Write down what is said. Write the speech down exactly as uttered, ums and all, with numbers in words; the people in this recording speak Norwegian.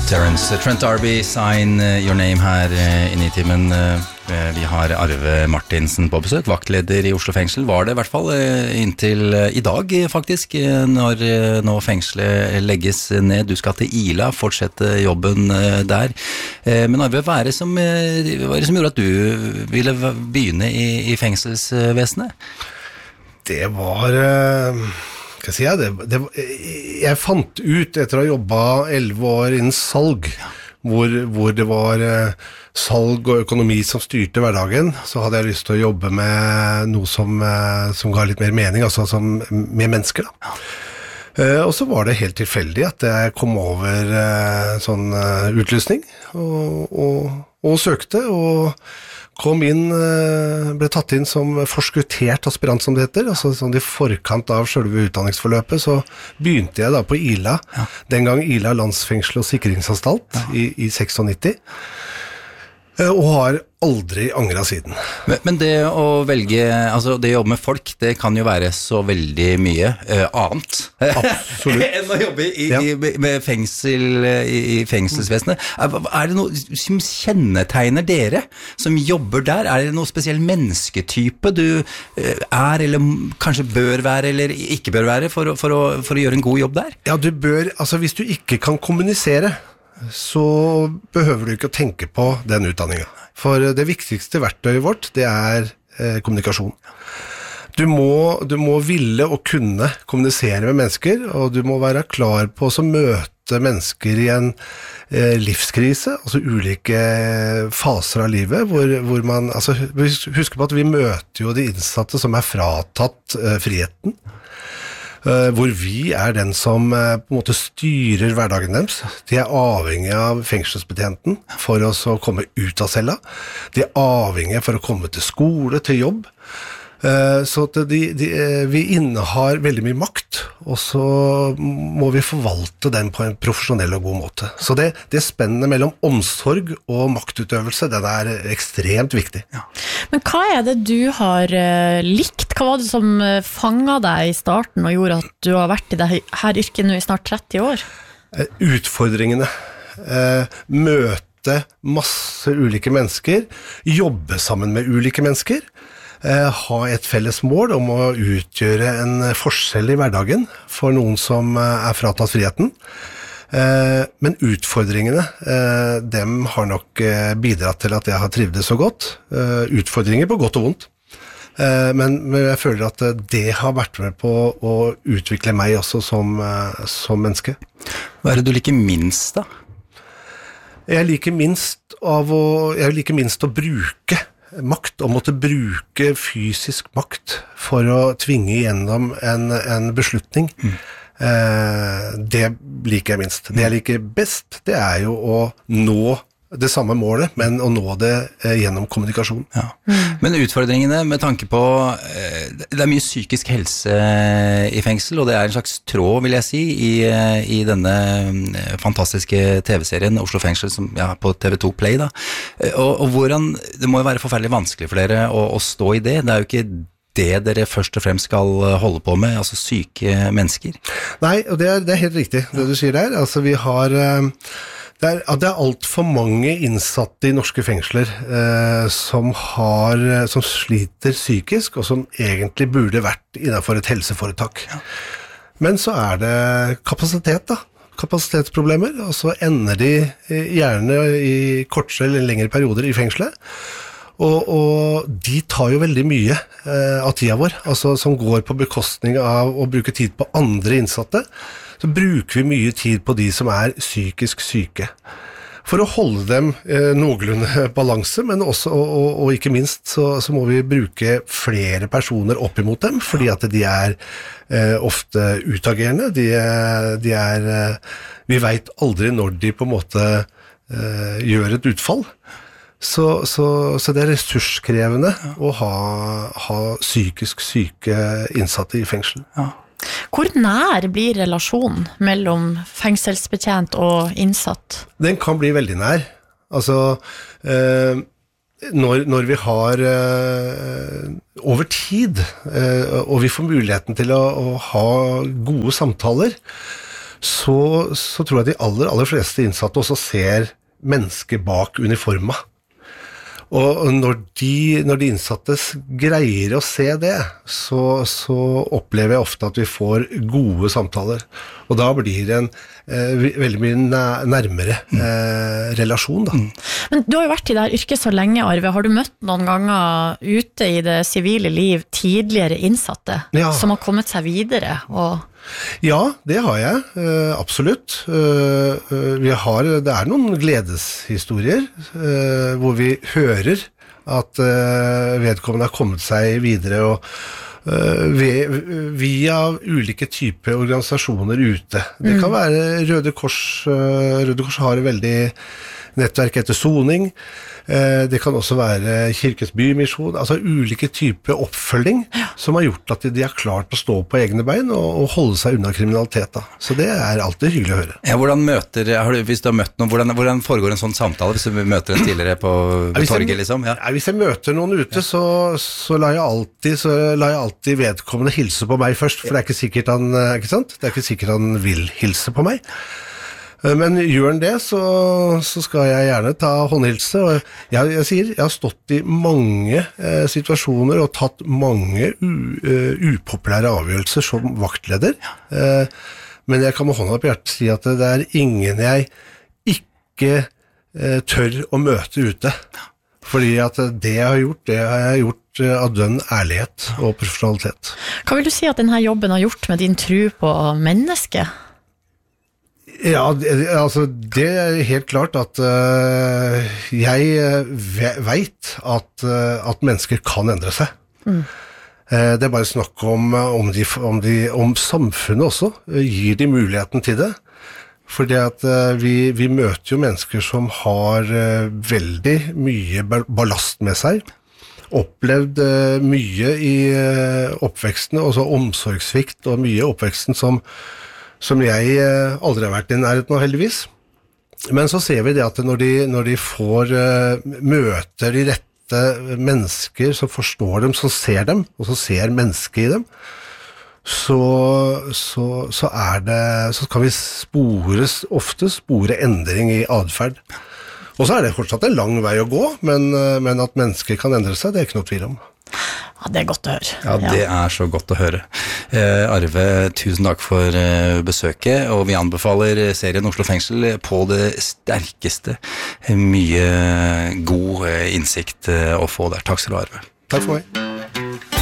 Terence, Trent D'Arby, Sign Your Name her inne i timen. Vi har Arve Martinsen på besøk, vaktleder i Oslo fengsel. Var det i hvert fall inntil i dag faktisk, når nå fengselet legges ned. Du skal til Ila, fortsette jobben der. Men Arve, hva er det som, hva er det som gjorde at du ville begynne i, i fengselsvesenet? Det var... Hva sier jeg? Det, det, jeg fant ut etter å ha jobbet elleve år innen salg, hvor, hvor det var salg og økonomi som styrte hverdagen, så hadde jeg lyst til å jobbe med noe som, som ga litt mer mening, altså som, med mennesker. Da. Og så var det helt tilfeldig at jeg kom over sånn utlysning og, og, og søkte, og kom inn, ble tatt inn som forskuttert aspirant, som det heter, altså sånn i forkant av selve utdanningsforløpet, så begynte jeg da på Ila, ja. Den gang Ila Landsfengsel og Sikringsanstalt, ja. i, i nittiseks, og har aldri angret siden. Men, men det å velge, altså det å jobbe med folk, det kan jo være så veldig mye uh, annet. Absolutt. Enn å jobbe i, ja. i, med fengsel, i, i fengselsvesenet. Er, er det noe som kjennetegner dere som jobber der? Er det noe spesiell mennesketype du uh, er, eller kanskje bør være, eller ikke bør være, for, for, å, for å gjøre en god jobb der? Ja, du bør, altså hvis du ikke kan kommunisere, så behøver du ikke å tenke på den utdanningen. For det viktigste verktøyet vårt, det er eh, kommunikasjon. Du må, du må ville og kunne kommunisere med mennesker, og du må være klar på å møte mennesker i en eh, livskrise, altså ulike faser av livet, hvor, hvor man, altså husk på at vi møter jo de innsatte som er fratatt eh, friheten, hvor vi er den som på en måte styrer hverdagen deres. De er avhengige av fengselsbetjenten for å komme ut av cella. De er avhengige for å komme til skole, til jobb. Så de, de, vi innehar veldig mye makt, og så må vi forvalte den på en profesjonell og god måte. Så det, det spennet mellom omsorg og maktutøvelse, den er ekstremt viktig. Ja. Men hva er det du har likt? Hva var det som fanget deg i starten og gjorde at du har vært i det her yrket nå i snart tretti år? Utfordringene. Møte masse ulike mennesker, jobbe sammen med ulike mennesker, ha et felles mål om å utgjøre en forskjell i hverdagen for noen som er fratatt friheten. Men utfordringene, dem har nok bidratt til at jeg har trivdes så godt. Utfordringer på godt og vondt. Men jeg føler at det har vært med på å utvikle meg også som, som menneske. Hva er det du liker minst da? Jeg liker minst, av å, jeg liker minst å bruke makt, å måtte bruke fysisk makt for å tvinge gjennom en, en beslutning. Mm. Eh, det liker jeg minst. Det jeg liker best, det er jo å nå det samme målet, men å nå det eh, gjennom kommunikasjon. Ja. Mm. Men utfordringene med tanke på, eh, det er mye psykisk helse i fengsel, og det er en slags tråd, vil jeg si, i, i denne fantastiske tv-serien Oslo fengsel, som ja, på T V to Play da. Og, og hvordan, det må jo være forferdelig vanskelig for dere å, å stå i det. Det er jo ikke det dere først og fremst skal holde på med, altså syke mennesker. Nei, og det er, det er helt riktig, det du sier der. Altså vi har... Eh, Det er, det er alt for mange innsatte i norske fengsler eh, som, har, som sliter psykisk, og som egentlig burde vært innenfor et helseforetak. Ja. Men så er det kapasitet da, kapasitetsproblemer, og så ender de gjerne i kortere eller lengre perioder i fengselet. Og, og de tar jo veldig mye eh, av tida vår, altså som går på bekostning av å bruke tid på andre innsatte. Så bruker vi mye tid på de som er psykisk syke. For å holde dem eh, noenlunde balanse, men også, og, og, og ikke minst, så, så må vi bruke flere personer opp imot dem, fordi at de er eh, ofte utagerende. De, de er, eh, vi vet aldri når de på en måte eh, gjør et utfall. Så, så, så det er ressurskrevende å ha, ha psykisk syke innsatte i fengsel. Ja. Hvor nær blir relasjonen mellom fengselsbetjent og innsatt? Den kan bli veldig nær. Altså, eh, når, når vi har eh, over tid, eh, og vi får muligheten til å, å ha gode samtaler, så, så tror jeg de aller, aller fleste innsatte også ser mennesker bak uniforma. Og når de, når de innsatte greier å se det, så, så opplever jeg ofte at vi får gode samtaler. Og da blir det en eh, veldig mye nærmere eh, relasjon, da. Men du har jo vært i det her yrket så lenge, Arve. Har du møtt noen ganger ute i det sivile liv tidligere innsatte Ja. som har kommet seg videre? Og Ja, det har jeg, uh, absolutt. Uh, uh, vi har, det er noen gledeshistorier uh, hvor vi hører at uh, vedkommende har kommet seg videre og uh, ved, via ulike typer organisasjoner ute. Det kan være Røde Kors, uh, Røde Kors har et veldig nettverk etter soning. Det kan også være Kirkens Bymisjon, altså ulike typer oppfølging ja. som har gjort at de har klart å stå på egne bein og, og holde seg unna kriminalitet. Da. Så det er alltid hyggelig å høre. Ja, hvordan møter, har du, hvis du har møtt noen, hvordan, hvordan foregår en sånn samtale hvis du møter en tidligere på, på ja, torget, liksom? Ja. Ja, hvis jeg møter noen ute, så, så, lar jeg alltid, så lar jeg alltid vedkommende hilse på meg først, for det er ikke sikkert han, ikke sant? Det er ikke sikkert han vil hilse på meg. Men gjør han det, så, så skal jeg gjerne ta håndhilse. Og jeg, jeg sier, jeg har stått i mange eh, situasjoner og tatt mange u, uh, upopulære avgjørelser som vaktleder. Eh, men jeg kan med hånda på hjertet si at det er ingen jeg ikke eh, tør å møte ute. Fordi at det jeg har gjort, det har jeg gjort av dønn ærlighet og profesjonalitet. Hva vil du si at denne jobben har gjort med din tro på mennesket? Ja, det, altså det er helt klart at uh, jeg vet at, uh, at mennesker kan endre seg. Mm. Uh, det er bare snakk om, om, de, om, de, om samfunnet også uh, gir de muligheten til det. Fordi at uh, vi, vi møter jo mennesker som har uh, veldig mye ballast med seg, opplevd uh, mye i uh, oppveksten, også omsorgssvikt og mye i oppveksten som som jeg aldri har vært i nærheten av, heldigvis. Men så ser vi det at når de, når de får uh, møter de rette mennesker som forstår dem, som ser dem, og som ser mennesket i dem, så, så, så, er det, så kan vi spore, ofte spore endring i adferd. Og så er det fortsatt en lang vei å gå, men, men at mennesker kan endre seg, det er ikke noe tvil om. Ja, det er godt å høre. Ja, det er så godt å høre. Eh, Arve, tusen takk for eh, besøket, og vi anbefaler serien Oslo Fengsel på det sterkeste. Mye god eh, innsikt eh, å få der. Takk skal du ha, Arve. Takk for meg.